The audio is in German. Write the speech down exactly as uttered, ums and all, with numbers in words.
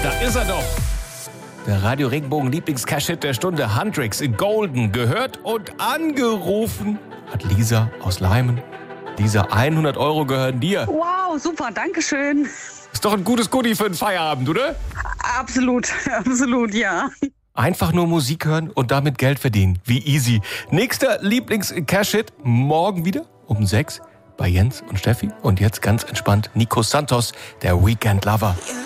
Da ist er doch. Der Radio Regenbogen Lieblings-Cash-Hit der Stunde, Huntrix in Golden, gehört und angerufen hat Lisa aus Leimen. Lisa, hundert Euro gehören dir. Wow, super, danke schön. Ist doch ein gutes Goodie für den Feierabend, oder? Absolut, absolut, ja. Einfach nur Musik hören und damit Geld verdienen. Wie easy. Nächster Lieblings-Cash-Hit morgen wieder um sechs bei Jens und Steffi. Und jetzt ganz entspannt Nico Santos, der Weekend Lover.